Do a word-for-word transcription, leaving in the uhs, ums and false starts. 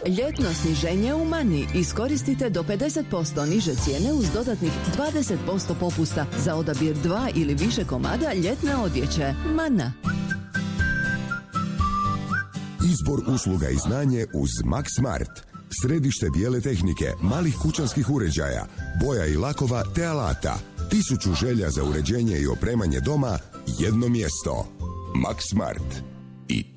Ljetno sniženje u Mani. Iskoristite do pedeset posto niže cijene uz dodatnih dvadeset posto popusta za odabir dva ili više komada ljetne odjeće. Mana. Izbor usluga i znanje uz Max Smart. Središte bijele tehnike, malih kućanskih uređaja, boja i lakova te alata. Tisuću želja za uređenje i opremanje doma, jedno mjesto. Max Smart. I